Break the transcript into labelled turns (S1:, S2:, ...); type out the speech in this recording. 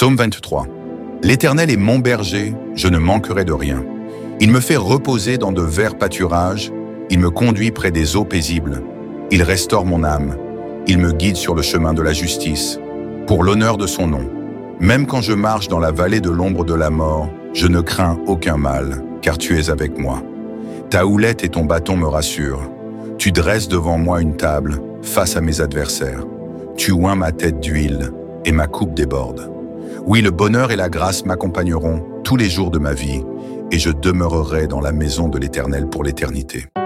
S1: Psaume 23. L'Éternel est mon berger, je ne manquerai de rien. Il me fait reposer dans de verts pâturages, il me conduit près des eaux paisibles. Il restaure mon âme, il me guide sur le chemin de la justice, pour l'honneur de son nom. Même quand je marche dans la vallée de l'ombre de la mort, je ne crains aucun mal, car tu es avec moi. Ta houlette et ton bâton me rassurent. Tu dresses devant moi une table, face à mes adversaires. Tu oins ma tête d'huile, et ma coupe déborde. Oui, le bonheur et la grâce m'accompagneront tous les jours de ma vie, et je demeurerai dans la maison de l'Éternel pour l'éternité.